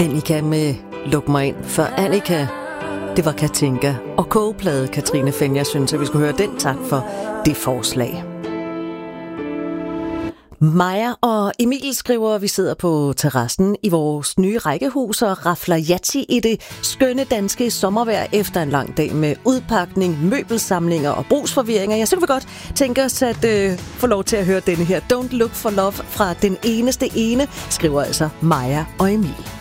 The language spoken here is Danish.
Annika med Luk mig ind. For Annika, det var Katinka og kogeplade Katrine Fenn. Jeg synes, at vi skulle høre den. Tak for det forslag. Maja og Emil skriver, at vi sidder på terrassen i vores nye rækkehus og rafler yatzy i det skønne danske sommervejr efter en lang dag med udpakning, møbelsamlinger og brugsforvirringer. Jeg synes, vi godt tænker os at få lov til at høre denne her Don't Look for Love fra den eneste ene, skriver altså Maja og Emil.